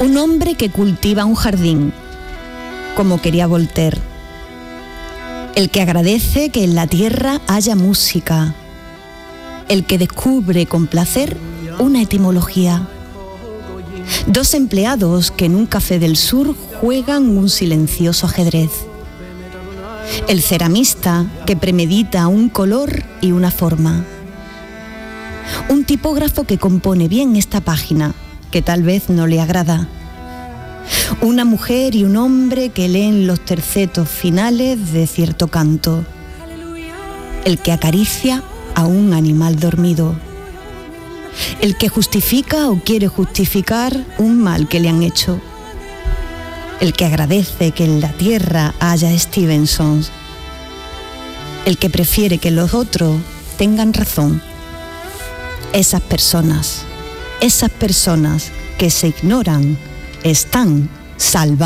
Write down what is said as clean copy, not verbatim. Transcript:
Un hombre que cultiva un jardín, como quería Voltaire. El que agradece que en la tierra haya música. El que descubre con placer una etimología. Dos empleados que en un café del sur juegan un silencioso ajedrez. El ceramista que premedita un color y una forma. Un tipógrafo que compone bien esta página, que tal vez no le agrada. Una mujer y un hombre que leen los tercetos finales de cierto canto. El que acaricia a un animal dormido. El que justifica o quiere justificar un mal que le han hecho. El que agradece que en la tierra haya Stevensons. El que prefiere que los otros tengan razón. Esas personas que se ignoran, están salvadas.